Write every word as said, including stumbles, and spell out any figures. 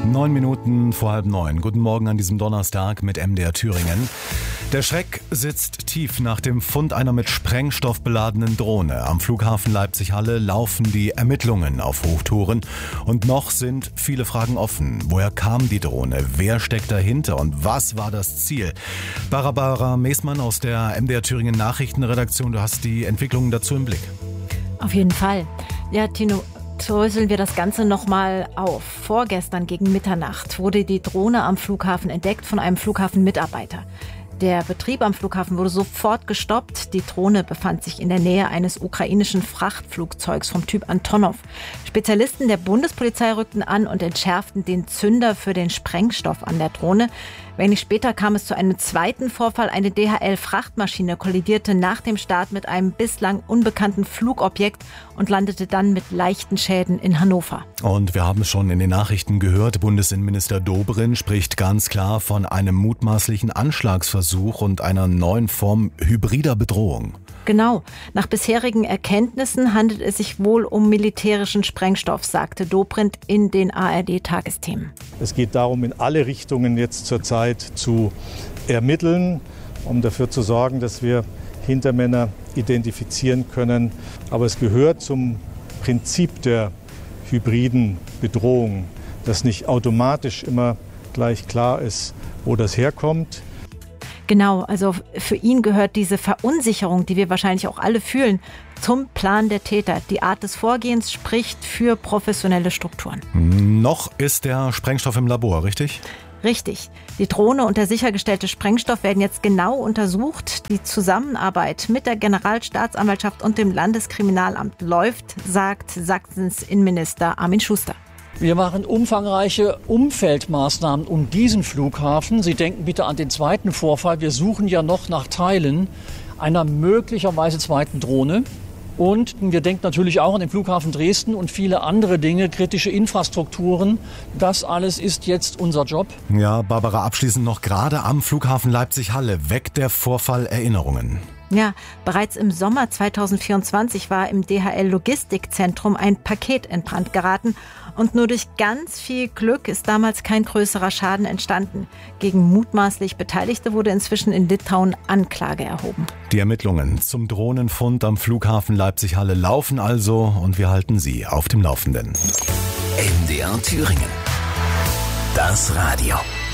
Neun Minuten vor halb neun. Guten Morgen an diesem Donnerstag mit M D R Thüringen. Der Schreck sitzt tief nach dem Fund einer mit Sprengstoff beladenen Drohne. Am Flughafen Leipzig-Halle laufen die Ermittlungen auf Hochtouren. Und noch sind viele Fragen offen. Woher kam die Drohne? Wer steckt dahinter? Und was war das Ziel? Barbara Meßmann aus der M D R Thüringen Nachrichtenredaktion. Du hast die Entwicklungen dazu im Blick. Auf jeden Fall. Ja, Tino, dröseln wir das Ganze nochmal auf. Vorgestern gegen Mitternacht wurde die Drohne am Flughafen entdeckt von einem Flughafenmitarbeiter. Der Betrieb am Flughafen wurde sofort gestoppt. Die Drohne befand sich in der Nähe eines ukrainischen Frachtflugzeugs vom Typ Antonov. Spezialisten der Bundespolizei rückten an und entschärften den Zünder für den Sprengstoff an der Drohne. Wenig später kam es zu einem zweiten Vorfall. Eine D H L-Frachtmaschine kollidierte nach dem Start mit einem bislang unbekannten Flugobjekt und landete dann mit leichten Schäden in Hannover. Und wir haben es schon in den Nachrichten gehört, Bundesinnenminister Dobrindt spricht ganz klar von einem mutmaßlichen Anschlagsversuch und einer neuen Form hybrider Bedrohung. Genau. Nach bisherigen Erkenntnissen handelt es sich wohl um militärischen Sprengstoff, sagte Dobrindt in den A R D-Tagesthemen. Es geht darum, in alle Richtungen jetzt zurzeit zu ermitteln, um dafür zu sorgen, dass wir Hintermänner identifizieren können. Aber es gehört zum Prinzip der hybriden Bedrohung, dass nicht automatisch immer gleich klar ist, wo das herkommt. Genau, also für ihn gehört diese Verunsicherung, die wir wahrscheinlich auch alle fühlen, zum Plan der Täter. Die Art des Vorgehens spricht für professionelle Strukturen. Noch ist der Sprengstoff im Labor, richtig? Richtig. Die Drohne und der sichergestellte Sprengstoff werden jetzt genau untersucht. Die Zusammenarbeit mit der Generalstaatsanwaltschaft und dem Landeskriminalamt läuft, sagt Sachsens Innenminister Armin Schuster. Wir machen umfangreiche Umfeldmaßnahmen um diesen Flughafen. Sie denken bitte an den zweiten Vorfall. Wir suchen ja noch nach Teilen einer möglicherweise zweiten Drohne. Und wir denken natürlich auch an den Flughafen Dresden und viele andere Dinge, kritische Infrastrukturen. Das alles ist jetzt unser Job. Ja, Barbara, abschließend noch gerade am Flughafen Leipzig-Halle weckt der Vorfall Erinnerungen. Ja, bereits im Sommer zweitausendvierundzwanzig war im D H L-Logistikzentrum ein Paket in Brand geraten. Und nur durch ganz viel Glück ist damals kein größerer Schaden entstanden. Gegen mutmaßlich Beteiligte wurde inzwischen in Litauen Anklage erhoben. Die Ermittlungen zum Drohnenfund am Flughafen Leipzig-Halle laufen also und wir halten Sie auf dem Laufenden. M D R Thüringen. Das Radio.